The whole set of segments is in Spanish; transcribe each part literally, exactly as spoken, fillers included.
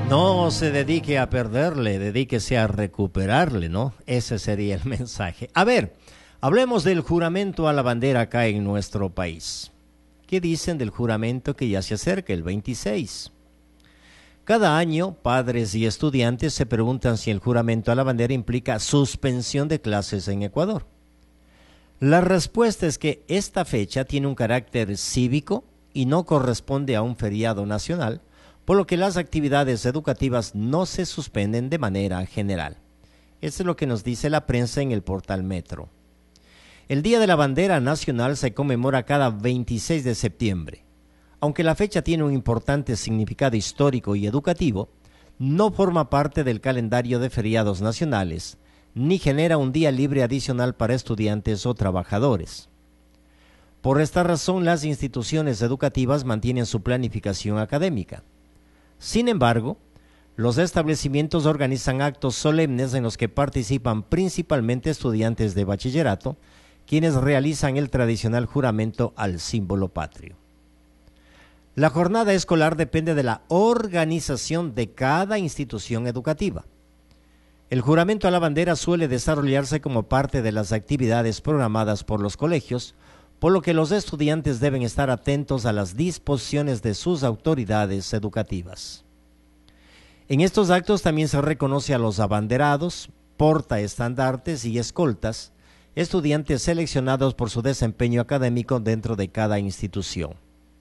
No se dedique a perderle, dedíquese a recuperarle, ¿no? Ese sería el mensaje. A ver, hablemos del juramento a la bandera acá en nuestro país. ¿Qué dicen del juramento que ya se acerca, el veintiséis? Cada año, padres y estudiantes se preguntan si el juramento a la bandera implica suspensión de clases en Ecuador. La respuesta es que esta fecha tiene un carácter cívico y no corresponde a un feriado nacional, por lo que las actividades educativas no se suspenden de manera general. Eso es lo que nos dice la prensa en el portal Metro. El Día de la Bandera Nacional se conmemora cada veintiséis de septiembre. Aunque la fecha tiene un importante significado histórico y educativo, no forma parte del calendario de feriados nacionales, ni genera un día libre adicional para estudiantes o trabajadores. Por esta razón, las instituciones educativas mantienen su planificación académica. Sin embargo, los establecimientos organizan actos solemnes en los que participan principalmente estudiantes de bachillerato, quienes realizan el tradicional juramento al símbolo patrio. La jornada escolar depende de la organización de cada institución educativa. El juramento a la bandera suele desarrollarse como parte de las actividades programadas por los colegios, por lo que los estudiantes deben estar atentos a las disposiciones de sus autoridades educativas. En estos actos también se reconoce a los abanderados, portaestandartes y escoltas, estudiantes seleccionados por su desempeño académico dentro de cada institución.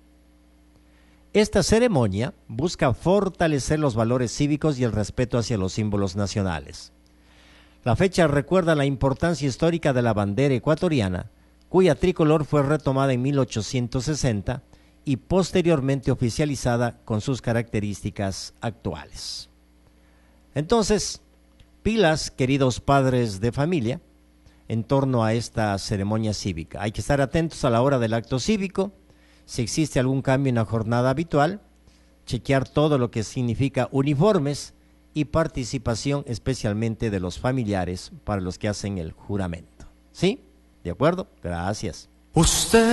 Esta ceremonia busca fortalecer los valores cívicos y el respeto hacia los símbolos nacionales. La fecha recuerda la importancia histórica de la bandera ecuatoriana, cuya tricolor fue retomada en mil ochocientos sesenta y posteriormente oficializada con sus características actuales. Entonces, pilas, queridos padres de familia, en torno a esta ceremonia cívica. Hay que estar atentos a la hora del acto cívico, si existe algún cambio en la jornada habitual, chequear todo lo que significa uniformes y participación especialmente de los familiares para los que hacen el juramento. ¿Sí? ¿De acuerdo? Gracias. Usted